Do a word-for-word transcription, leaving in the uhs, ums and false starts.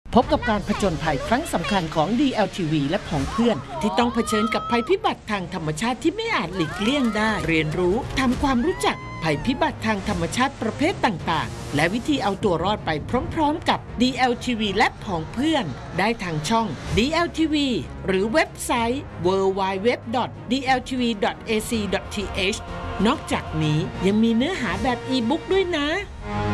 พบกับการผจญภัยครั้งสำคัญของ ดี แอล ที วี และผองเพื่อนที่ต้องเผชิญกับภัยพิบัติทางธรรมชาติที่ไม่อาจหลีกเลี่ยงได้เรียนรู้ทำความรู้จักภัยพิบัติทางธรรมชาติประเภทต่างๆและวิธีเอาตัวรอดไปพร้อมๆกับ ดี แอล ที วี และผองเพื่อนได้ทางช่อง ดี แอล ที วี หรือเว็บไซต์ ดับเบิลยู ดับเบิลยู ดับเบิลยู ดอท ดี แอล ที วี ดอท เอ ซี ดอท ที เอช นอกจากนี้ยังมีเนื้อหาแบบอีบุ๊กด้วยนะ